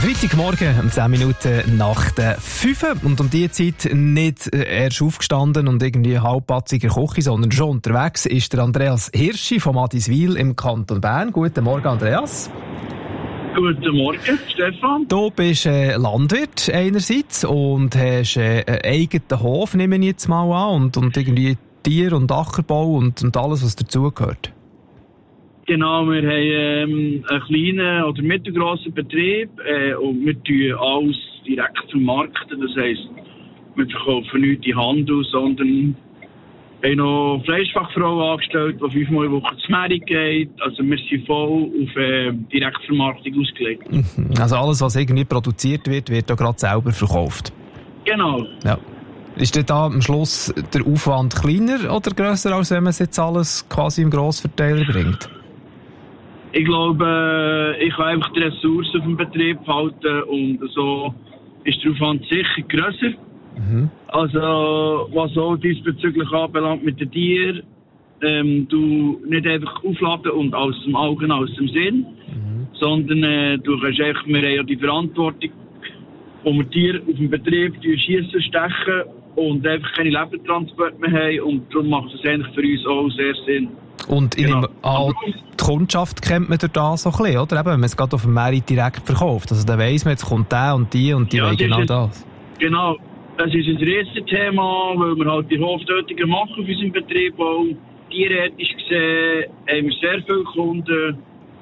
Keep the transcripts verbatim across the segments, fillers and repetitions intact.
Freitagmorgen um zehn Minuten nach der fünf und um diese Zeit nicht erst aufgestanden und irgendwie halbpatziger Küche, sondern schon unterwegs ist der Andreas Hirschi vom Adiswil im Kanton Bern. Guten Morgen, Andreas. Guten Morgen, Stefan. Du bist äh, Landwirt einerseits und hast äh, einen eigenen Hof, nehme ich jetzt mal an, und, und irgendwie Tier- und Ackerbau und, und alles, was dazugehört. Genau, wir haben ähm, einen kleinen oder mittelgrossen Betrieb äh, und wir tun alles direkt vermarkten. Das heisst, wir verkaufen nicht in Handel, sondern haben noch eine Fleischfachfrau angestellt, die fünfmal in der Woche zum Markt geht. Also wir sind voll auf äh, Direktvermarktung ausgelegt. Also alles, was irgendwie produziert wird, wird auch gerade selber verkauft? Genau. Ja. Ist denn da am Schluss der Aufwand kleiner oder grösser, als wenn man es jetzt alles quasi im Grossverteiler bringt? Ich glaube, ich kann einfach die Ressourcen auf dem Betrieb halten und so ist der Aufwand sicher grösser. Mhm. Also, was auch diesbezüglich anbelangt mit den Tieren, ähm, du nicht einfach aufladen und aus dem Augen, aus dem Sinn, mhm. sondern äh, du kannst einfach, wir haben ja die Verantwortung, wo wir Tiere auf dem Betrieb schiessen, stechen und einfach keine Lebendtransporte mehr haben und darum macht es eigentlich für uns auch sehr Sinn. Und ich genau. nehme an, die Kundschaft kennt man durch das so ein bisschen, oder? Eben, wenn man es gerade auf dem Markt direkt verkauft. Also dann weiss man, jetzt kommt der und die und die ja, wollen genau ein, das. Genau, das ist ein Riesenthema, weil wir halt die Hoftötungen machen auf unserem Betrieb. Auch tierethisch gesehen haben wir sehr viele Kunden,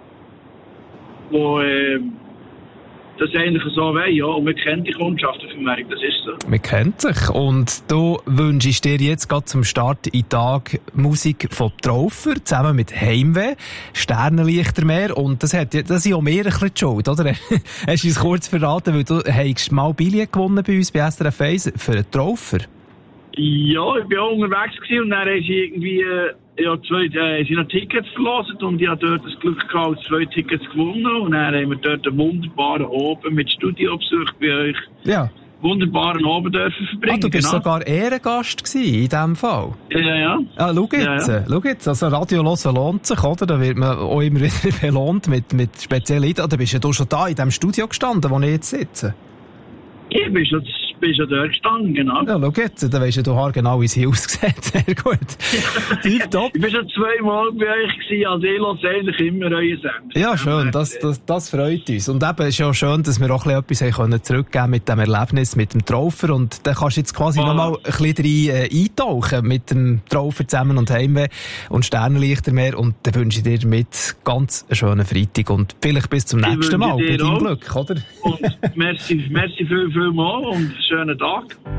die äh, das eigentlich so wollen. Ja, und wir kennen die Kundschaft auf dem Markt, das ist so. Man kennt sich. Und du wünschst dir jetzt gerade zum Start in den Tag Musik von Traufer zusammen mit Heimweh, Sternenlichtermeer. Und das hat das sind auch mehr ein bisschen die Schuld, oder? Hast du uns kurz verraten, weil du hast mal Billett gewonnen bei uns bei S R F eins für einen Traufer? Ja, ich war auch unterwegs gewesen und dann haben sie irgendwie äh, ja, zwei, äh, sie noch Tickets verlosen und ich hatte dort das Glück gehabt, zwei Tickets gewonnen und dann haben wir dort einen wunderbaren Abend mit Studiobesuch bei euch. Ja. Wunderbaren Abend dürfen verbringen. Ah, du bist genau. sogar Ehrengast gewesen, in diesem Fall. Ja, ja, ja. Ah, schau jetzt, ja, ja. schau jetzt. Also Radio hören lohnt sich, oder? Da wird man auch immer wieder belohnt mit, mit speziellen Liedern. Da bist ja du schon da in dem Studio gestanden, wo ich jetzt sitze. Ich bin schon, bin schon dort gestanden, genau. Ja, schau jetzt, da weisst du haargenau, wie sie aussieht. Sehr gut. Tipptopp. Ich bin schon zweimal bei euch gewesen, also ich höre eigentlich immer eure Sender. Ja, schön, das, das, das freut uns. Und eben ist ja schön, dass wir auch ein bisschen etwas haben zurückgeben mit dem Erlebnis, mit dem Traufer. Und dann kannst du jetzt quasi ah. nochmal ein bisschen rein äh, eintauchen mit dem Traufer zusammen und Heimweh und Sternenlichtermeer. Und dann wünsche ich dir damit ganz einen schönen Freitag und vielleicht bis zum nächsten Mal. Bei deinem Glück, oder? Und merci, merci viel, viel mal und einen schönen Tag.